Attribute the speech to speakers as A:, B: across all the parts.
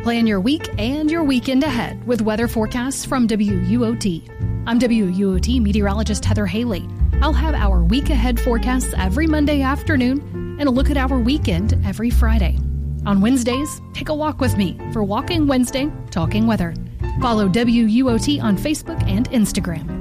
A: Plan your week and your weekend ahead with weather forecasts from WUOT. I'm WUOT meteorologist Heather Haley. I'll have our week ahead forecasts every Monday afternoon and a look at our weekend every Friday. On Wednesdays, take a walk with me for Walking Wednesday, Talking Weather. Follow WUOT on Facebook and Instagram.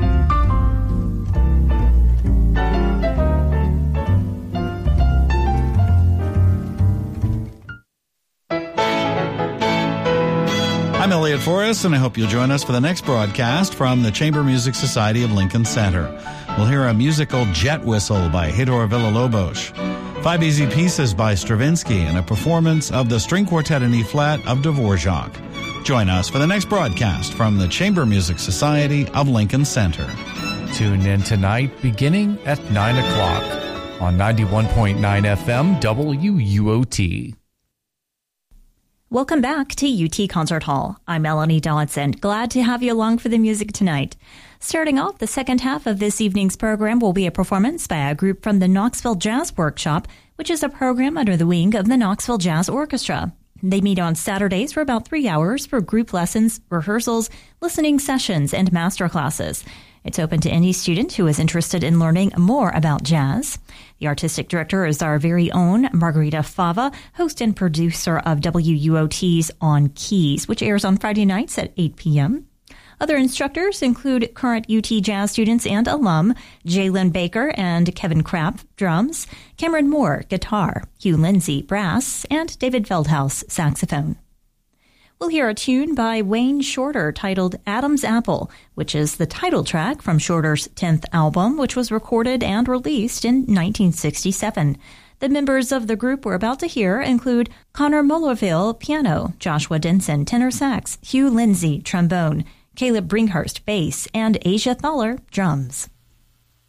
B: I'm Elliot Forrest, and I hope you'll join us for the next broadcast from the Chamber Music Society of Lincoln Center. We'll hear a musical Jet Whistle by Hedor Villa-Lobos, 5 Easy Pieces by Stravinsky, and a performance of the String Quartet in E-flat of Dvorak. Join us for the next broadcast from the Chamber Music Society of Lincoln Center.
C: Tune in tonight beginning at 9 o'clock on 91.9 FM WUOT.
D: Welcome back to UT Concert Hall. I'm Melanie Dodson. Glad to have you along for the music tonight. Starting off, the second half of this evening's program will be a performance by a group from the Knoxville Jazz Workshop, which is a program under the wing of the Knoxville Jazz Orchestra. They meet on Saturdays for about 3 hours for group lessons, rehearsals, listening sessions, and master classes. It's open to any student who is interested in learning more about jazz. The artistic director is our very own Margarita Fava, host and producer of WUOT's On Keys, which airs on Friday nights at 8 p.m. Other instructors include current UT Jazz students and alum Jalen Baker and Kevin Krapp, drums, Cameron Moore, guitar, Hugh Lindsay, brass, and David Feldhaus, saxophone. We'll hear a tune by Wayne Shorter titled Adam's Apple, which is the title track from Shorter's 10th album, which was recorded and released in 1967. The members of the group we're about to hear include Connor Mullerville, piano, Joshua Denson, tenor sax, Hugh Lindsay, trombone, Caleb Bringhurst, bass, and Asia Thaler, drums.